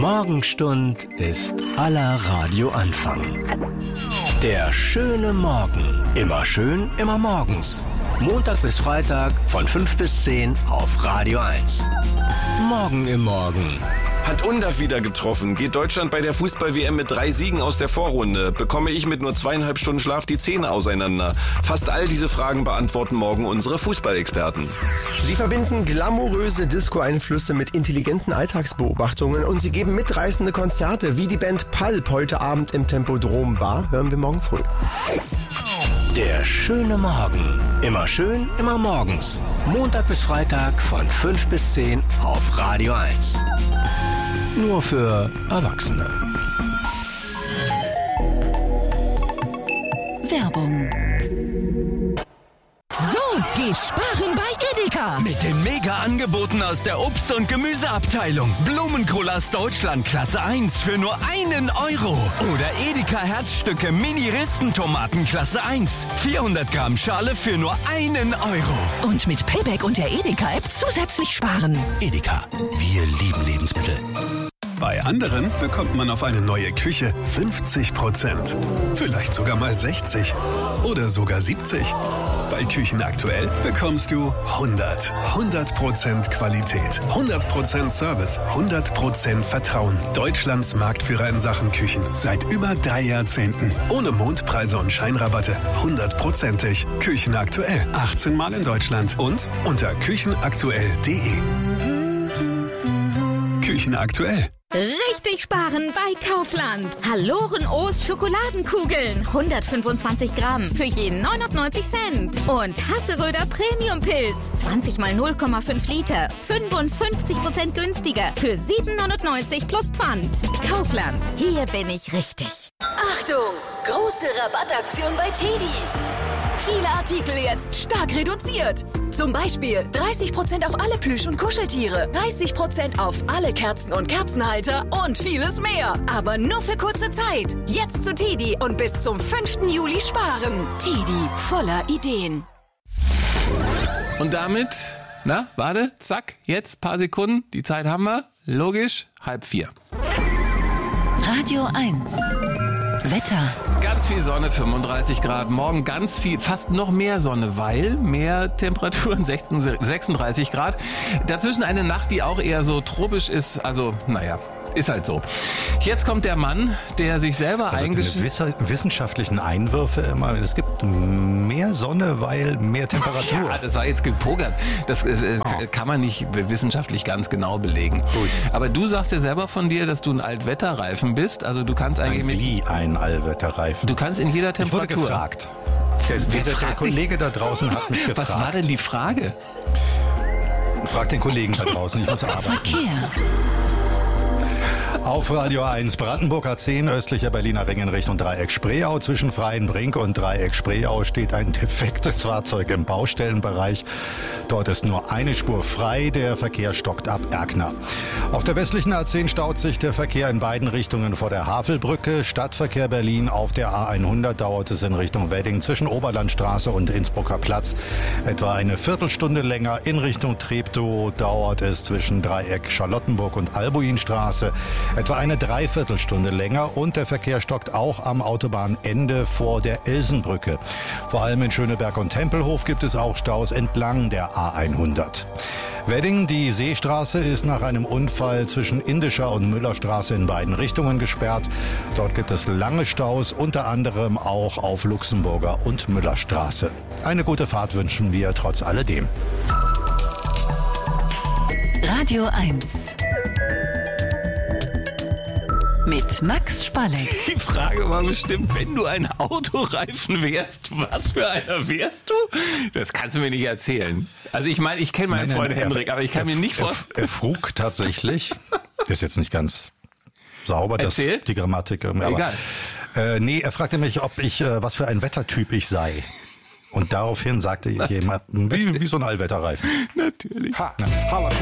Morgenstund ist aller Radioanfang. Der schöne Morgen. Immer schön, immer morgens. Montag bis Freitag von 5 bis 10 auf Radio 1. Morgen im Morgen. Hat Undav wieder getroffen? Geht Deutschland bei der Fußball-WM mit 3 Siegen aus der Vorrunde? Bekomme ich mit nur 2,5 Stunden Schlaf die Zähne auseinander? Fast all diese Fragen beantworten morgen unsere Fußballexperten. Sie verbinden glamouröse Disco-Einflüsse mit intelligenten Alltagsbeobachtungen und sie geben mitreißende Konzerte wie die Band Pulp heute Abend im Tempodrom Bar. Hören wir morgen früh. Der schöne Morgen. Immer schön, immer morgens. Montag bis Freitag von 5 bis 10 auf Radio 1. Nur für Erwachsene. Werbung. So geht sparen bei Edeka. Mit den Mega-Angeboten aus der Obst- und Gemüseabteilung. Blumenkohl aus Deutschland Klasse 1 für nur 1 Euro. Oder Edeka Herzstücke Mini-Ristentomaten Klasse 1. 400 Gramm Schale für nur 1 Euro. Und mit Payback und der Edeka-App zusätzlich sparen. Edeka, wir lieben Lebensmittel. Bei anderen bekommt man auf eine neue Küche 50%. Vielleicht sogar mal 60 oder sogar 70. Bei Küchen aktuell bekommst du 100% Qualität, 100% Service, 100% Vertrauen. Deutschlands Marktführer in Sachen Küchen seit über 3 Jahrzehnten. Ohne Mondpreise und Scheinrabatte, 100%ig. Küchen aktuell, 18 Mal in Deutschland und unter küchenaktuell.de. Küchen aktuell. Richtig sparen bei Kaufland. Haloren O's Schokoladenkugeln. 125 Gramm für je 99 Cent. Und Hasseröder Premium Pilz. 20 mal 0,5 Liter. 55% günstiger. Für 7,99 plus Pfand. Kaufland. Hier bin ich richtig. Achtung! Große Rabattaktion bei TEDi. Viele Artikel jetzt stark reduziert. Zum Beispiel 30% auf alle Plüsch- und Kuscheltiere, 30% auf alle Kerzen und Kerzenhalter und vieles mehr. Aber nur für kurze Zeit. Jetzt zu TEDi und bis zum 5. Juli sparen. TEDi, voller Ideen. Und damit, zack, jetzt, paar Sekunden, die Zeit haben wir, logisch, 3:30. Radio 1. Wetter. Ganz viel Sonne, 35 Grad. Morgen ganz viel, fast noch mehr Sonne, weil mehr Temperaturen, 36 Grad. Dazwischen eine Nacht, die auch eher so tropisch ist. Also, ist halt so. Jetzt kommt der Mann, der sich selber eingeschrieben... wissenschaftlichen Einwürfe immer. Es gibt mehr Sonne, weil mehr Temperatur. Ja, das war jetzt gepokert. Das kann man nicht wissenschaftlich ganz genau belegen. Gut. Aber du sagst ja selber von dir, dass du ein Allwetterreifen bist. Also du kannst eigentlich... Wie ein Allwetterreifen. Du kannst in jeder Temperatur... Ich wurde gefragt. Der Kollege da draußen hat mich gefragt. Was war denn die Frage? Frag den Kollegen da draußen, ich muss arbeiten. Verkehr. Auf Radio 1 Brandenburg A10 östlicher Berliner Ring in Richtung Dreieck Spreeau. Zwischen Freienbrink und Dreieck Spreeau steht ein defektes Fahrzeug im Baustellenbereich. Dort ist nur eine Spur frei. Der Verkehr stockt ab Erkner. Auf der westlichen A10 staut sich der Verkehr in beiden Richtungen vor der Havelbrücke. Stadtverkehr Berlin auf der A100 dauert es in Richtung Wedding zwischen Oberlandstraße und Innsbrucker Platz etwa eine Viertelstunde länger. In Richtung Treptow dauert es zwischen Dreieck Charlottenburg und Albuinstraße etwa eine Dreiviertelstunde länger und der Verkehr stockt auch am Autobahnende vor der Ilsenbrücke. Vor allem in Schöneberg und Tempelhof gibt es auch Staus entlang der A100. Wedding, die Seestraße, ist nach einem Unfall zwischen Indischer und Müllerstraße in beiden Richtungen gesperrt. Dort gibt es lange Staus, unter anderem auch auf Luxemburger und Müllerstraße. Eine gute Fahrt wünschen wir trotz alledem. Radio 1. Mit Max Spalleck. Die Frage war bestimmt, wenn du ein Autoreifen wärst, was für einer wärst du? Das kannst du mir nicht erzählen. Also ich meine, ich kenne meinen Freund Hendrik, aber ich kann mir nicht vorstellen. Er frug tatsächlich, ist jetzt nicht ganz sauber, die Grammatik. Aber, egal. Er fragte mich, was für ein Wettertyp ich sei. Und daraufhin sagte ich jemand, wie so ein Allwetterreifen. Natürlich.